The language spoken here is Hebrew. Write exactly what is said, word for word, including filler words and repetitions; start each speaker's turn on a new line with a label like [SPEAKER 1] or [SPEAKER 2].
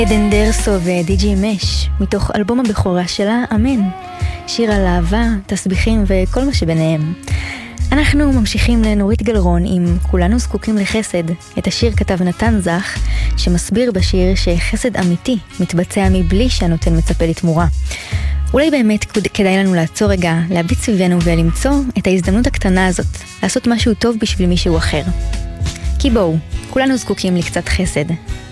[SPEAKER 1] עדן דרסו ודי-ג'י מש, מתוך אלבום הבכורה שלה, אמן. שיר על אהבה, תסביכים וכל מה שביניהם. אנחנו ממשיכים לנורית גלרון עם כולנו זקוקים לחסד. את השיר כתב נתן זך, שמסביר בשיר שחסד אמיתי מתבצע מבלי שהנותן מצפה לתמורה. אולי באמת כדאי לנו לעצור רגע, להביט סביבנו ולמצוא את ההזדמנות הקטנה הזאת, לעשות משהו טוב בשביל מישהו אחר. כי בואו, כולנו זקוקים לקצת חסד.